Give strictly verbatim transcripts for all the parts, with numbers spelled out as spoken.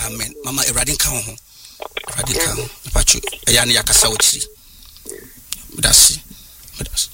Amen. Mama Eradin ka ho. Eradin ka ho. Pacho. Eya ne yakasa ochiri. That's it.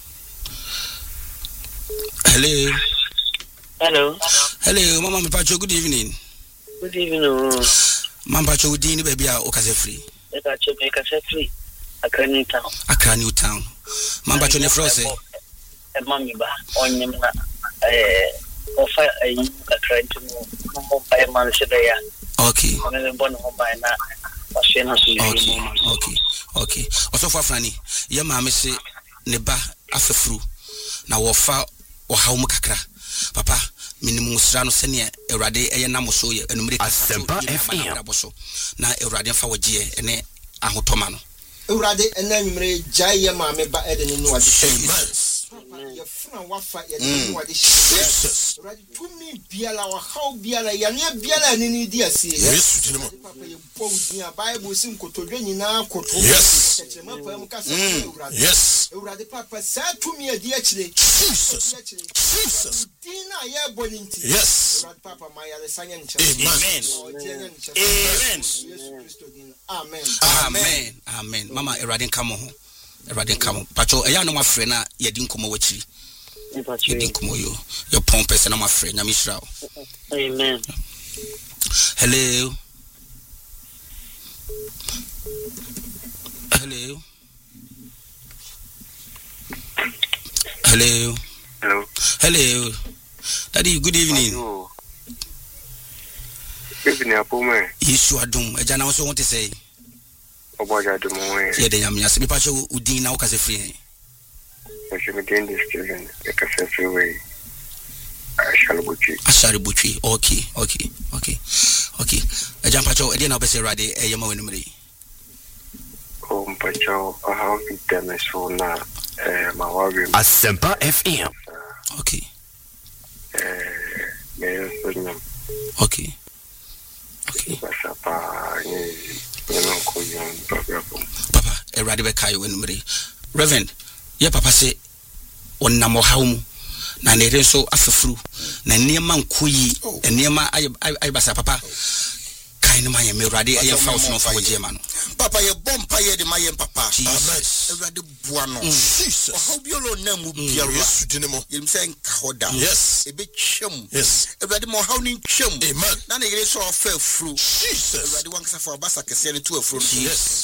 Hello. Hello. Hello, Mama Pacho, good evening. Good evening. Mama Pacho, good evening, baby. Okaze free. Pacho, Okaze free. Accra New Town. Accra New Town. Mama Pacho, ne frose. E mami ba onyem na eh ofa ayi Accra to mo by man se ya. Okay. Ona bon ho by na wa na so. Okay. Okay. Okay. Osofa Afrani, ye ma me se ne ba afefru na wo fa wo hawo mu kakra. Papa, minimum sra no sene Ewrade eye namoso ye enumere Asempa F M na Ewrade fa wogye ene ahotoma no. Ewrade ena enumere jaye ma me ba ede no wade Jesus. Ye funa wafa ye no wade Jesus. Ewrade tumi biala wa haw biala ya ne biala ni ni di ase. Yes, dinemo. Papa ye bodi a Bible sim kotodwe nyina koto. Yes. Yes. Ewrade papa sa tumi e di akire. Jesus. Jesus. Dina ye boninti. Yes. Ewrade papa ma ya lesanya nche. Amen. Amen. Amen. Amen. Amen. Mama Ewrade kamo ho. Ewrade kamo. Pacho eya no mafre na ye di nkomo wachiri. Ye di nkomo yo. Yo pon person na mafre na mishra. Amen. Hello. Hello. Hello. Hello. Hello. Daddy, good evening. Hello. Good evening, Apome. Yes, you are doom. I just want to say. Oboja do mo. Yeah, they am. Yes, me pacho udin na okaze free. I should be doing this children. Like a free way. I shall butchi. I shall butchi. Okay, okay, okay, okay. I jump pacho. I didn't know be say ready. I am when me. Oh, pacho. I have it done so now. Eh, my worry. Asempa F M. Okay. Eh, me so okay. Okay. Papa, you know, ko yon papa. Papa, e ready be kai when me. Reverend, ye papa say on na mo hawo mu na ne re so afefru na niema nkoyi niema ay basa papa kai no ma ye me ready e fa so no fa wo jema no. Papa ye bompa ye de maye papa. Amen. Everade bua no. Jesus. How bi lo na mu bia ro. Yes, dinemo. Yim say nka hoda. Yes. E be twam. Yes. Everade mo how ni twam. Amen. Na na yere so ofa afru. Jesus. Everade wankasa for abasa kese ne to afru. Yes.